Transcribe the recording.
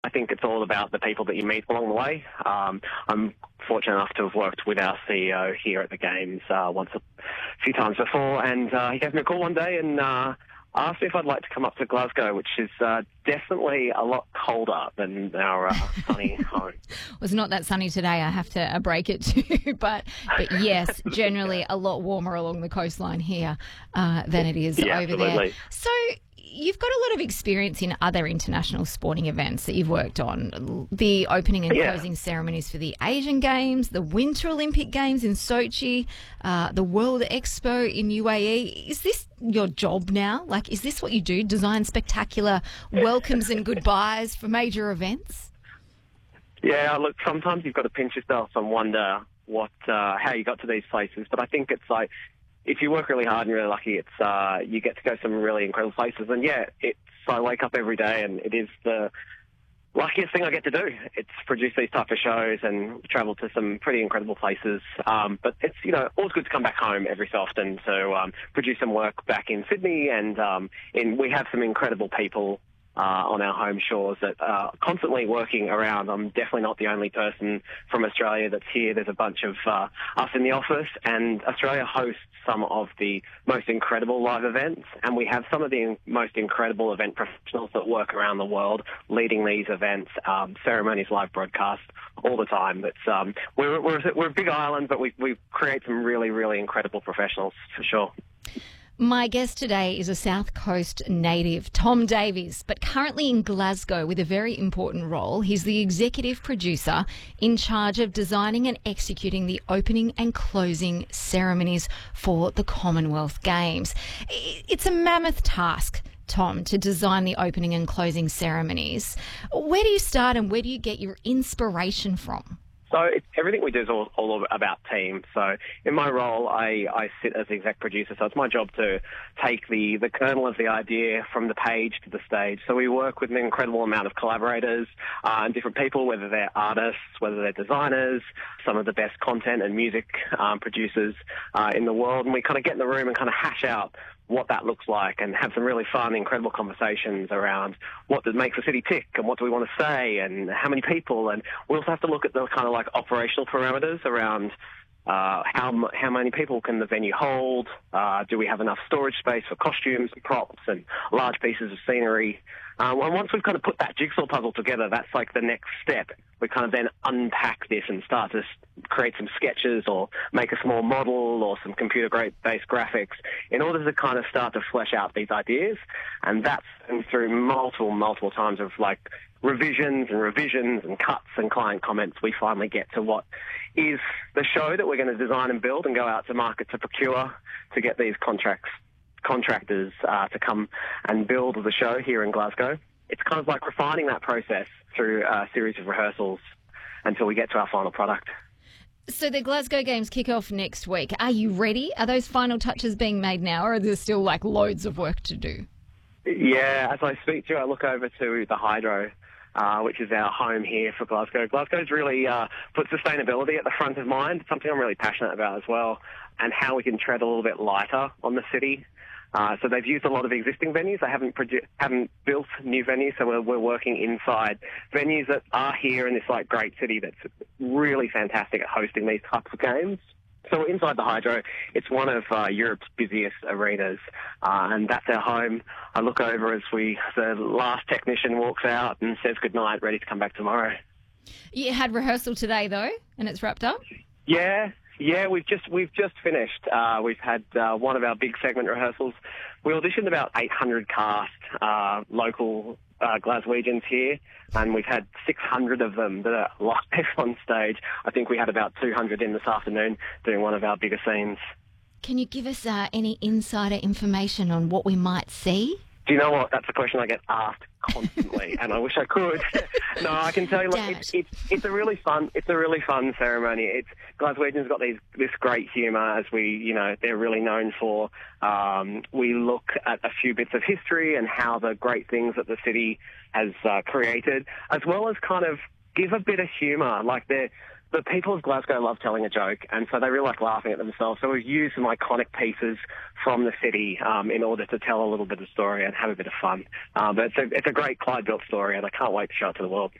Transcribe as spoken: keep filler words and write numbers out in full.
I think it's all about the people that you meet along the way. Um, I'm fortunate enough to have worked with our C E O here at the Games uh, once a few times before, and uh, he gave me a call one day and uh, asked me if I'd like to come up to Glasgow, which is uh, definitely a lot colder than our uh, sunny home. Well, it's not that sunny today, I have to uh, break it to you, but, but yes, generally a lot warmer along the coastline here uh, than it is yeah, over absolutely. there. So you've got a lot of experience in other international sporting events that you've worked on, the opening and yeah. closing ceremonies for the Asian Games, the Winter Olympic Games in Sochi, uh, the World Expo in U A E. Is this your job now? Like, is this what you do, design spectacular welcomes and goodbyes for major events? Yeah, look, sometimes you've got to pinch yourself and wonder what uh, how you got to these places, but I think it's like, if you work really hard and you're really lucky, it's uh, you get to go to some really incredible places. And yeah, it's I wake up every day and it is the luckiest thing I get to do. It's produce these type of shows and travel to some pretty incredible places. Um, but it's, you know, always good to come back home every so often to um, produce some work back in Sydney. And um, in, we have some incredible people Uh, on our home shores that are constantly working around. I'm definitely not the only person from Australia that's here. There's a bunch of uh, us in the office, and Australia hosts some of the most incredible live events, and we have some of the most incredible event professionals that work around the world leading these events, um, ceremonies, live broadcasts all the time. It's, um, we're, we're, we're a big island, but we, we create some really, really incredible professionals for sure. My guest today is a South Coast native, Tom Davies, but currently in Glasgow with a very important role. He's the executive producer in charge of designing and executing the opening and closing ceremonies for the Commonwealth Games. It's a mammoth task, Tom, to design the opening and closing ceremonies. Where do you start and where do you get your inspiration from? So it's, everything we do is all, all about team. So in my role, I, I sit as the exec producer. So it's my job to take the, the kernel of the idea from the page to the stage. So we work with an incredible amount of collaborators uh, and different people, whether they're artists, whether they're designers, some of the best content and music um, producers uh, in the world. And we kind of get in the room and kind of hash out what that looks like and have some really fun, incredible conversations around what makes the city tick and what do we want to say and how many people. And we also have to look at the kind of like operational parameters around uh, how how many people can the venue hold? Uh, do we have enough storage space for costumes and props and large pieces of scenery? Um, and once we've kind of put that jigsaw puzzle together, that's like the next step. We kind of then unpack this and start to create some sketches or make a small model or some computer-based graphics in order to kind of start to flesh out these ideas. And that's through multiple, multiple times of like revisions and revisions and cuts and client comments, we finally get to what is the show that we're going to design and build and go out to market to procure to get these contracts contractors uh, to come and build the show here in Glasgow. It's kind of like refining that process through a series of rehearsals until we get to our final product. So the Glasgow Games kick off next week. Are you ready? Are those final touches being made now, or are there still like loads of work to do? Yeah, as I speak to you, I look over to the Hydro, uh, which is our home here for Glasgow. Glasgow's really uh, put sustainability at the front of mind. It's something I'm really passionate about as well, and how we can tread a little bit lighter on the city. Uh, so they've used a lot of existing venues. They haven't produ- haven't built new venues, so we're, we're working inside venues that are here in this like great city that's really fantastic at hosting these types of games. So we're inside the Hydro. It's one of uh, Europe's busiest arenas, uh, and that's our home. I look over as we the last technician walks out and says goodnight, ready to come back tomorrow. You had rehearsal today though, and it's wrapped up? Yeah. Yeah, we've just we've just finished. Uh, we've had uh, one of our big segment rehearsals. We auditioned about eight hundred cast, uh, local uh, Glaswegians here, and we've had six hundred of them that are live on stage. I think we had about two hundred in this afternoon doing one of our bigger scenes. Can you give us uh, any insider information on what we might see? Do you know what? That's a question I get asked constantly, and I wish I could. No, I can tell you, look, it's, it's it's a really fun it's a really fun ceremony. It's Glaswegians got these this great humour, as we you know they're really known for. Um, we look at a few bits of history and how the great things that the city has uh, created, as well as kind of give a bit of humour. Like they're the people of Glasgow love telling a joke, and so they really like laughing at themselves. So we've used some iconic pieces from the city um, in order to tell a little bit of story and have a bit of fun. Um, but it's a, it's a great Clyde-built story, and I can't wait to show it to the world.